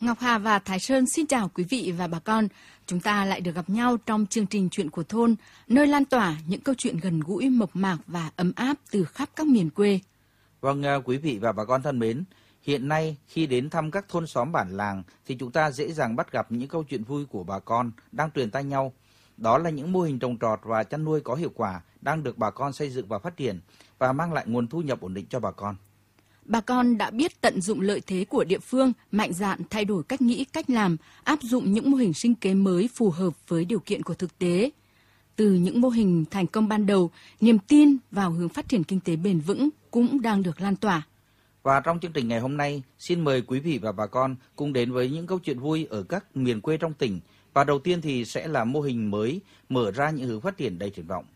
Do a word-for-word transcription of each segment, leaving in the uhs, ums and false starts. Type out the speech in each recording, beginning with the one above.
Ngọc Hà và Thái Sơn xin chào quý vị và bà con. Chúng ta lại được gặp nhau trong chương trình Chuyện của thôn, nơi lan tỏa những câu chuyện gần gũi, mộc mạc và ấm áp từ khắp các miền quê. Vâng, quý vị và bà con thân mến, hiện nay khi đến thăm các thôn xóm bản làng thì chúng ta dễ dàng bắt gặp những câu chuyện vui của bà con đang truyền tai nhau. Đó là những mô hình trồng trọt và chăn nuôi có hiệu quả đang được bà con xây dựng và phát triển và mang lại nguồn thu nhập ổn định cho bà con. Bà con đã biết tận dụng lợi thế của địa phương, mạnh dạn thay đổi cách nghĩ, cách làm, áp dụng những mô hình sinh kế mới phù hợp với điều kiện của thực tế. Từ những mô hình thành công ban đầu, niềm tin vào hướng phát triển kinh tế bền vững cũng đang được lan tỏa. Và trong chương trình ngày hôm nay, xin mời quý vị và bà con cùng đến với những câu chuyện vui ở các miền quê trong tỉnh. Và đầu tiên thì sẽ là mô hình mới mở ra những hướng phát triển đầy triển vọng.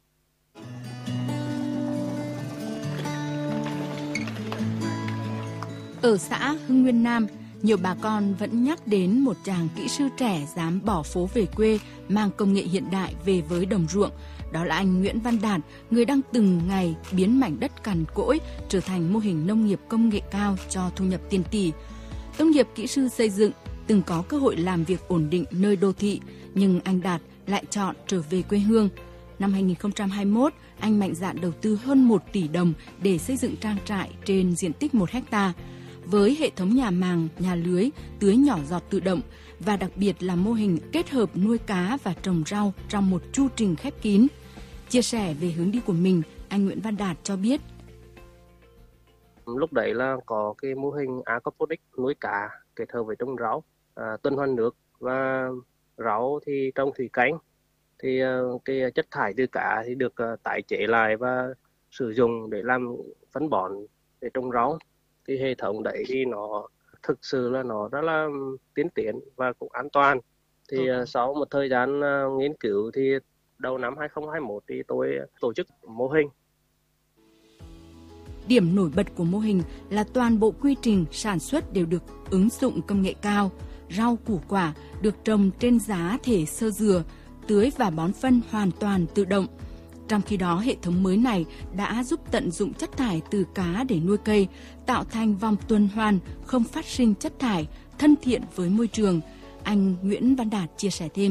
Ở xã Hưng Nguyên Nam, nhiều bà con vẫn nhắc đến một chàng kỹ sư trẻ dám bỏ phố về quê, mang công nghệ hiện đại về với đồng ruộng. Đó là anh Nguyễn Văn Đạt, người đang từng ngày biến mảnh đất cằn cỗi trở thành mô hình nông nghiệp công nghệ cao cho thu nhập tiền tỷ. Tốt nghiệp kỹ sư xây dựng, từng có cơ hội làm việc ổn định nơi đô thị, nhưng anh Đạt lại chọn trở về quê hương. Năm hai nghìn không trăm hai mươi mốt, anh mạnh dạn đầu tư hơn một tỷ đồng để xây dựng trang trại trên diện tích một héc-ta. Với hệ thống nhà màng, nhà lưới, tưới nhỏ giọt tự động và đặc biệt là mô hình kết hợp nuôi cá và trồng rau trong một chu trình khép kín. Chia sẻ về hướng đi của mình, anh Nguyễn Văn Đạt cho biết. Lúc đấy là có cái mô hình aquaponics nuôi cá kết hợp với trồng rau, à, tuần hoàn nước và rau thì trồng thủy canh. Thì uh, cái chất thải từ cá thì được uh, tái chế lại và sử dụng để làm phân bón để trồng rau. Cái hệ thống đấy thì nó thực sự là nó rất là tiến tiến và cũng an toàn. Thì uh, sau một thời gian uh, nghiên cứu thì đầu năm hai nghìn không trăm hai mươi mốt thì tôi tổ chức mô hình. Điểm nổi bật của mô hình là toàn bộ quy trình sản xuất đều được ứng dụng công nghệ cao. Rau củ quả được trồng trên giá thể sơ dừa, tưới và bón phân hoàn toàn tự động. Trong khi đó, hệ thống mới này đã giúp tận dụng chất thải từ cá để nuôi cây, tạo thành vòng tuần hoàn, không phát sinh chất thải, thân thiện với môi trường. Anh Nguyễn Văn Đạt chia sẻ thêm.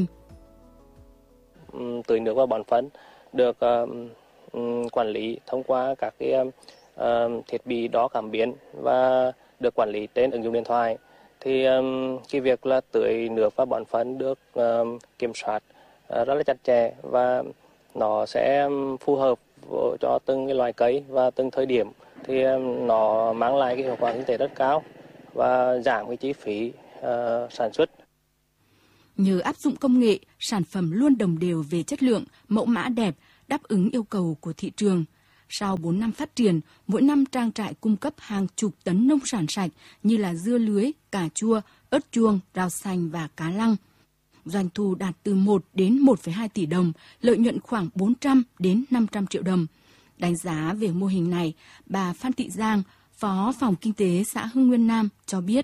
Tưới nước và bón phân được uh, um, quản lý thông qua các cái uh, thiết bị đo cảm biến và được quản lý trên ứng dụng điện thoại. Thì um, cái việc là tưới nước và bón phân được uh, kiểm soát uh, rất là chặt chẽ và nó sẽ phù hợp cho từng cái loài cây và từng thời điểm. Thì um, nó mang lại cái hiệu quả kinh tế rất cao và giảm cái chi phí uh, sản xuất. Nhờ áp dụng công nghệ, sản phẩm luôn đồng đều về chất lượng, mẫu mã đẹp, đáp ứng yêu cầu của thị trường. Sau bốn năm phát triển, mỗi năm trang trại cung cấp hàng chục tấn nông sản sạch như là dưa lưới, cà chua, ớt chuông, rau xanh và cá lăng. Doanh thu đạt từ một đến một phẩy hai tỷ đồng, lợi nhuận khoảng bốn trăm đến năm trăm triệu đồng. Đánh giá về mô hình này, bà Phan Thị Giang, Phó Phòng Kinh tế xã Hưng Nguyên Nam cho biết.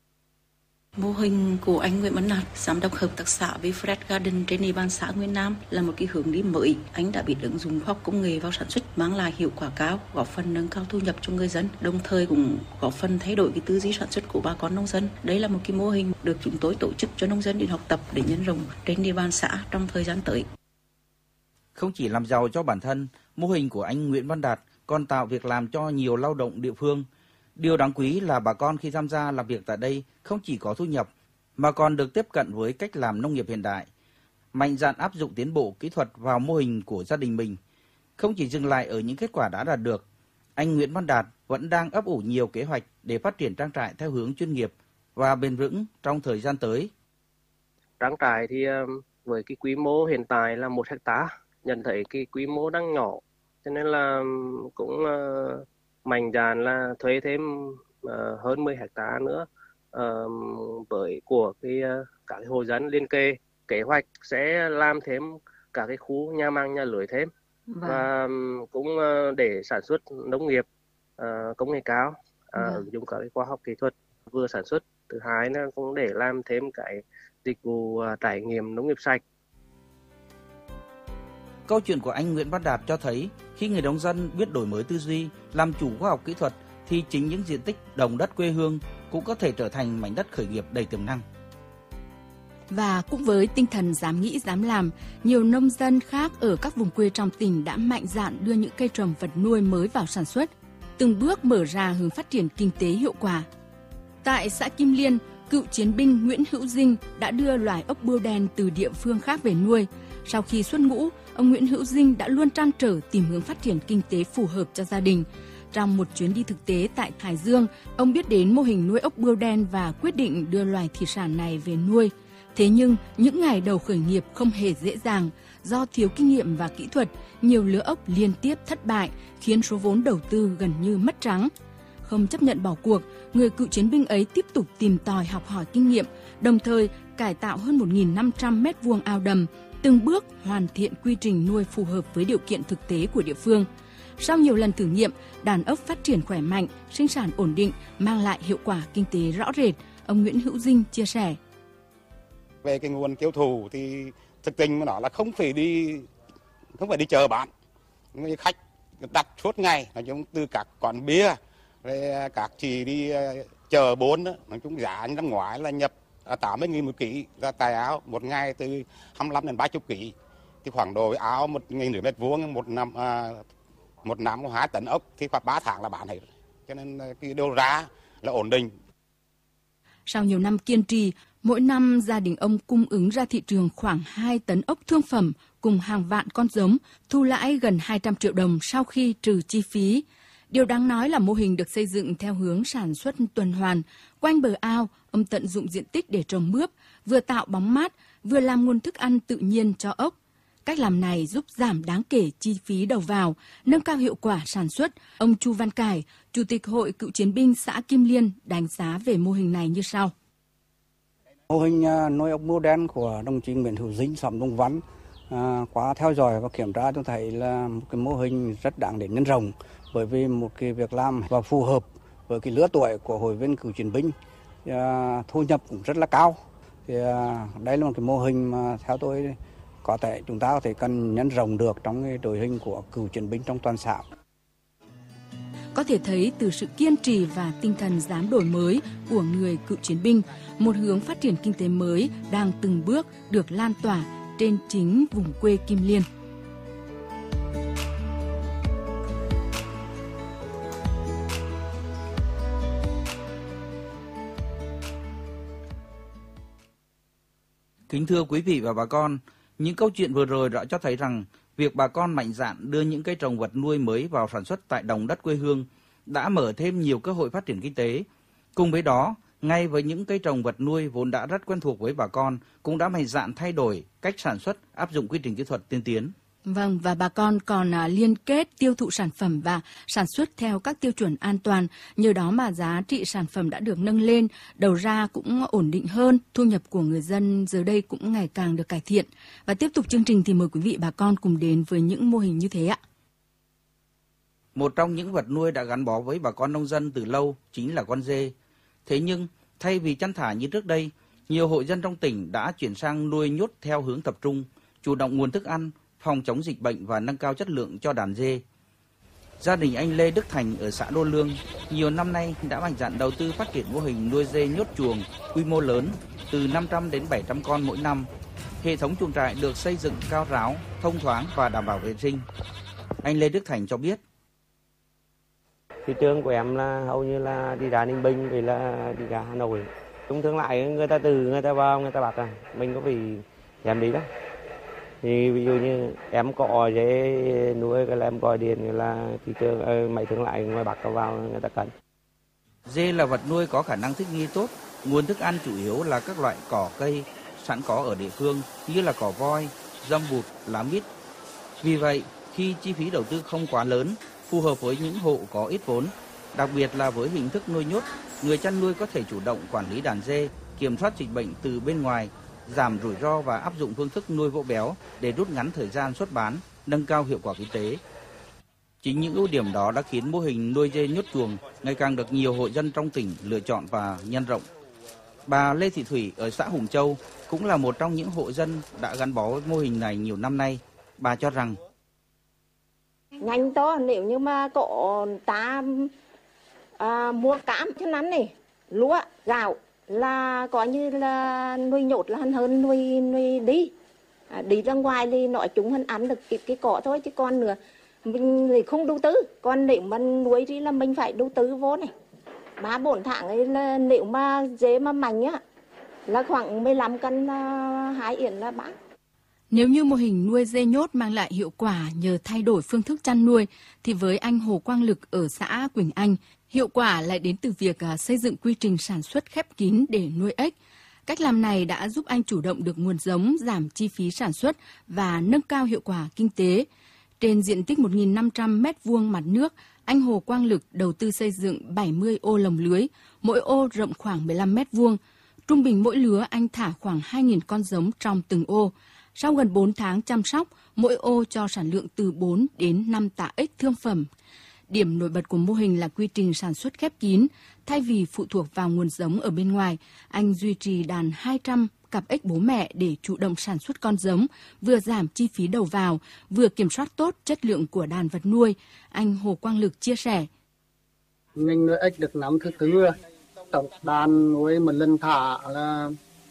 Mô hình của anh Nguyễn Văn Đạt, giám đốc hợp tác xã Vifred Garden trên địa bàn xã Nguyên Nam là một cái hướng đi mới. Anh đã biết ứng dụng khoa học công nghệ vào sản xuất mang lại hiệu quả cao, góp phần nâng cao thu nhập cho người dân, đồng thời cũng góp phần thay đổi cái tư duy sản xuất của bà con nông dân. Đây là một cái mô hình được chúng tôi tổ chức cho nông dân đến học tập để nhân rộng trên địa bàn xã trong thời gian tới. Không chỉ làm giàu cho bản thân, mô hình của anh Nguyễn Văn Đạt còn tạo việc làm cho nhiều lao động địa phương. Điều đáng quý là bà con khi tham gia làm việc tại đây không chỉ có thu nhập, mà còn được tiếp cận với cách làm nông nghiệp hiện đại, mạnh dạn áp dụng tiến bộ kỹ thuật vào mô hình của gia đình mình. Không chỉ dừng lại ở những kết quả đã đạt được, anh Nguyễn Văn Đạt vẫn đang ấp ủ nhiều kế hoạch để phát triển trang trại theo hướng chuyên nghiệp và bền vững trong thời gian tới. Trang trại thì với cái quy mô hiện tại là một hectare, nhận thấy cái quy mô đang nhỏ, cho nên là cũng mạnh dạn là thuê thêm uh, hơn mười hectare nữa uh, với của cái uh, các cái hộ dân liên kề. Kế hoạch sẽ làm thêm các cái khu nhà màng nhà lưới thêm vâng. Và um, cũng uh, để sản xuất nông nghiệp uh, công nghệ cao, uh, vâng. dùng các cái khoa học kỹ thuật vừa sản xuất. Thứ hai là cũng để làm thêm cái dịch vụ uh, trải nghiệm nông nghiệp sạch. Câu chuyện của anh Nguyễn Văn Đạt cho thấy khi người nông dân biết đổi mới tư duy, làm chủ khoa học kỹ thuật thì chính những diện tích đồng đất quê hương cũng có thể trở thành mảnh đất khởi nghiệp đầy tiềm năng. Và cũng với tinh thần dám nghĩ dám làm, nhiều nông dân khác ở các vùng quê trong tỉnh đã mạnh dạn đưa những cây trồng vật nuôi mới vào sản xuất, từng bước mở ra hướng phát triển kinh tế hiệu quả. Tại xã Kim Liên, cựu chiến binh Nguyễn Hữu Dinh đã đưa loài ốc bươu đen từ địa phương khác về nuôi. Sau khi xuất ngũ, ông Nguyễn Hữu Dinh đã luôn trăn trở tìm hướng phát triển kinh tế phù hợp cho gia đình. Trong một chuyến đi thực tế tại Hải Dương, ông biết đến mô hình nuôi ốc bươu đen và quyết định đưa loài thủy sản này về nuôi. Thế nhưng, những ngày đầu khởi nghiệp không hề dễ dàng. Do thiếu kinh nghiệm và kỹ thuật, nhiều lứa ốc liên tiếp thất bại, khiến số vốn đầu tư gần như mất trắng. Không chấp nhận bỏ cuộc, người cựu chiến binh ấy tiếp tục tìm tòi học hỏi kinh nghiệm, đồng thời cải tạo hơn một nghìn năm trăm mét vuông ao đầm, từng bước hoàn thiện quy trình nuôi phù hợp với điều kiện thực tế của địa phương. Sau nhiều lần thử nghiệm, đàn ốc phát triển khỏe mạnh, sinh sản ổn định, mang lại hiệu quả kinh tế rõ rệt, ông Nguyễn Hữu Dinh chia sẻ. Về cái nguồn tiêu thụ thì thực tình mà nói là không phải đi không phải đi chờ bán, người khách đặt suốt ngày, nói chung từ các quán bia, rồi các chị đi chờ bốn, nói chung giá năm ngoái là nhập tám mươi nghìn một ký, ra tài áo một ngày từ hai mươi lăm đến ba mươi ký, thì khoảng độ áo một nghìn nửa mét vuông một năm à, một năm có hai tấn ốc thì khoảng ba tháng là bán hết, cho nên cái đầu ra là ổn định. Sau nhiều năm kiên trì, mỗi năm gia đình ông cung ứng ra thị trường khoảng hai tấn ốc thương phẩm cùng hàng vạn con giống, thu lãi gần hai trăm triệu đồng sau khi trừ chi phí. Điều đáng nói là mô hình được xây dựng theo hướng sản xuất tuần hoàn. Quanh bờ ao, ông tận dụng diện tích để trồng mướp, vừa tạo bóng mát, vừa làm nguồn thức ăn tự nhiên cho ốc. Cách làm này giúp giảm đáng kể chi phí đầu vào, nâng cao hiệu quả sản xuất. Ông Chu Văn Cải, Chủ tịch Hội Cựu chiến binh xã Kim Liên đánh giá về mô hình này như sau. Mô hình nuôi ốc bươu đen của đồng chí Nguyễn Hữu Dinh, xã Đông Văn, à, qua theo dõi và kiểm tra tôi thấy là một cái mô hình rất đáng để nhân rộng, bởi vì một cái việc làm và phù hợp với cái lứa tuổi của hội viên cựu chiến binh, à, thu nhập cũng rất là cao. Thì à, đây là một cái mô hình mà theo tôi có thể chúng ta có thể cần nhân rộng được trong cái đội hình của cựu chiến binh trong toàn xã. Có thể thấy từ sự kiên trì và tinh thần dám đổi mới của người cựu chiến binh, một hướng phát triển kinh tế mới đang từng bước được lan tỏa trên chính vùng quê Kim Liên. Kính thưa quý vị và bà con, những câu chuyện vừa rồi đã cho thấy rằng việc bà con mạnh dạn đưa những cây trồng vật nuôi mới vào sản xuất tại đồng đất quê hương đã mở thêm nhiều cơ hội phát triển kinh tế. Cùng với đó, ngay với những cây trồng vật nuôi vốn đã rất quen thuộc với bà con, cũng đã mạnh dạn thay đổi cách sản xuất, áp dụng quy trình kỹ thuật tiên tiến. Vâng, và bà con còn liên kết tiêu thụ sản phẩm và sản xuất theo các tiêu chuẩn an toàn. Nhờ đó mà giá trị sản phẩm đã được nâng lên, đầu ra cũng ổn định hơn, thu nhập của người dân giờ đây cũng ngày càng được cải thiện. Và tiếp tục chương trình thì mời quý vị bà con cùng đến với những mô hình như thế ạ. Một trong những vật nuôi đã gắn bó với bà con nông dân từ lâu chính là con dê. Thế nhưng, thay vì chăn thả như trước đây, nhiều hộ dân trong tỉnh đã chuyển sang nuôi nhốt theo hướng tập trung, chủ động nguồn thức ăn, phòng chống dịch bệnh và nâng cao chất lượng cho đàn dê. Gia đình anh Lê Đức Thành ở xã Đô Lương nhiều năm nay đã mạnh dạn đầu tư phát triển mô hình nuôi dê nhốt chuồng quy mô lớn từ năm trăm đến bảy trăm con mỗi năm. Hệ thống chuồng trại được xây dựng cao ráo, thông thoáng và đảm bảo vệ sinh. Anh Lê Đức Thành cho biết. Thị trường của em là hầu như là đi ra Ninh Bình vì là đi ra Hà Nội. Chúng thường lại người ta từ người ta vào người ta bắt à, mình có vì em đi đó. Thì ví dụ như em cọ dễ nuôi cái là em gọi điện là thị trường ờ, mấy thương lại ngoài Bắc vào người ta cần. Dê là vật nuôi có khả năng thích nghi tốt, nguồn thức ăn chủ yếu là các loại cỏ cây sẵn có ở địa phương như là cỏ voi, dâm bụt, lá mít. Vì vậy, khi chi phí đầu tư không quá lớn, phù hợp với những hộ có ít vốn, đặc biệt là với hình thức nuôi nhốt, người chăn nuôi có thể chủ động quản lý đàn dê, kiểm soát dịch bệnh từ bên ngoài, giảm rủi ro và áp dụng phương thức nuôi vỗ béo để rút ngắn thời gian xuất bán, nâng cao hiệu quả kinh tế. Chính những ưu điểm đó đã khiến mô hình nuôi dê nhốt chuồng ngày càng được nhiều hộ dân trong tỉnh lựa chọn và nhân rộng. Bà Lê Thị Thủy ở xã Hùng Châu cũng là một trong những hộ dân đã gắn bó với mô hình này nhiều năm nay. Bà cho rằng nhanh to, nếu như mà cậu ta À, mua cám cho nắn này, lúa, gạo là coi như là nuôi nhốt là hơn hơn nuôi nuôi đi. À, đi ra ngoài thì nói chúng hơn ăn được cái, cái cỏ thôi chứ còn nữa mình thì không đầu tư. Còn nếu mà nuôi thì là mình phải đầu tư vô này. Ba bốn tháng ấy là nếu mà dế mà mạnh á là khoảng mười lăm cân hai yển là bán. Nếu như mô hình nuôi dê nhốt mang lại hiệu quả nhờ thay đổi phương thức chăn nuôi, thì với anh Hồ Quang Lực ở xã Quỳnh Anh, hiệu quả lại đến từ việc xây dựng quy trình sản xuất khép kín để nuôi ếch. Cách làm này đã giúp anh chủ động được nguồn giống, giảm chi phí sản xuất và nâng cao hiệu quả kinh tế. Trên diện tích một nghìn năm trăm mét vuông mặt nước, anh Hồ Quang Lực đầu tư xây dựng bảy mươi ô lồng lưới, mỗi ô rộng khoảng mười lăm mét vuông. Trung bình mỗi lứa anh thả khoảng hai nghìn con giống trong từng ô. Sau gần bốn tháng chăm sóc, mỗi ô cho sản lượng từ bốn đến năm tạ ếch thương phẩm. Điểm nổi bật của mô hình là quy trình sản xuất khép kín. Thay vì phụ thuộc vào nguồn giống ở bên ngoài, anh duy trì đàn hai trăm cặp ếch bố mẹ để chủ động sản xuất con giống, vừa giảm chi phí đầu vào, vừa kiểm soát tốt chất lượng của đàn vật nuôi. Anh Hồ Quang Lực chia sẻ. Mình nuôi ếch được năm thứ tư rồi. Tổng đàn nuôi một lần thả là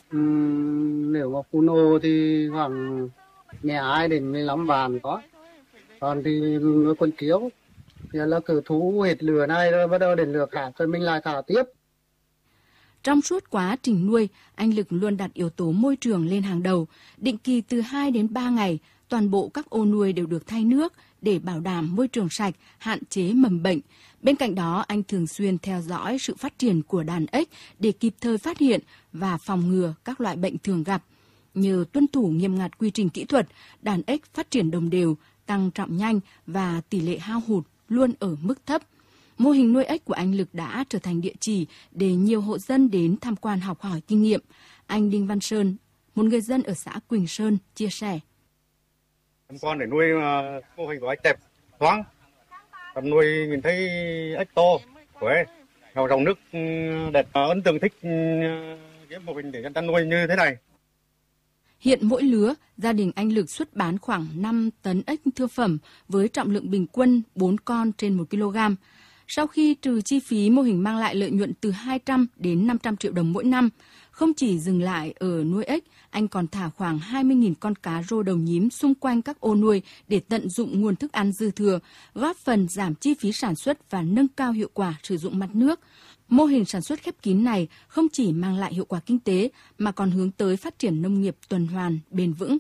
um, nếu mà phun nô thì khoảng mười hai đến mười lăm vạn có. Còn thì nuôi con kiếu thì là cứ thú hết lửa này rồi bắt đầu đến lửa khác rồi mình lại thả tiếp. Trong suốt quá trình nuôi, anh Lực luôn đặt yếu tố môi trường lên hàng đầu. Định kỳ từ hai đến ba ngày, toàn bộ các ô nuôi đều được thay nước để bảo đảm môi trường sạch, hạn chế mầm bệnh. Bên cạnh đó, anh thường xuyên theo dõi sự phát triển của đàn ếch để kịp thời phát hiện và phòng ngừa các loại bệnh thường gặp. Nhờ tuân thủ nghiêm ngặt quy trình kỹ thuật, đàn ếch phát triển đồng đều, tăng trọng nhanh và tỷ lệ hao hụt luôn ở mức thấp. Mô hình nuôi ếch của anh Lực đã trở thành địa chỉ để nhiều hộ dân đến tham quan học hỏi kinh nghiệm. Anh Đinh Văn Sơn, một người dân ở xã Quỳnh Sơn, chia sẻ. Tham quan để nuôi mô hình của ếch đẹp, thoáng. Còn nuôi nhìn thấy ếch to, khỏe, vào dòng nước đẹp, ấn tượng thích cái mô hình để chăn nuôi như thế này. Hiện mỗi lứa, gia đình anh Lực xuất bán khoảng năm tấn ếch thương phẩm với trọng lượng bình quân bốn con trên một ki lô gam. Sau khi trừ chi phí, mô hình mang lại lợi nhuận từ hai trăm đến năm trăm triệu đồng mỗi năm. Không chỉ dừng lại ở nuôi ếch, anh còn thả khoảng hai mươi nghìn con cá rô đầu nhím xung quanh các ô nuôi để tận dụng nguồn thức ăn dư thừa, góp phần giảm chi phí sản xuất và nâng cao hiệu quả sử dụng mặt nước. Mô hình sản xuất khép kín này không chỉ mang lại hiệu quả kinh tế mà còn hướng tới phát triển nông nghiệp tuần hoàn, bền vững.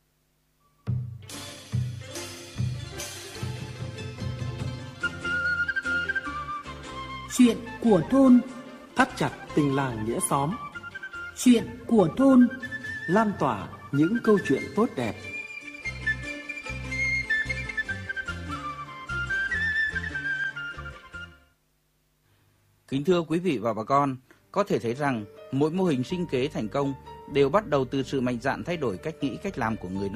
Chuyện của thôn. Thắt chặt tình làng nghĩa xóm. Chuyện của thôn. Lan tỏa những câu chuyện tốt đẹp. Kính thưa quý vị và bà con, có thể thấy rằng mỗi mô hình sinh kế thành công đều bắt đầu từ sự mạnh dạn thay đổi cách nghĩ, cách làm của người nông dân.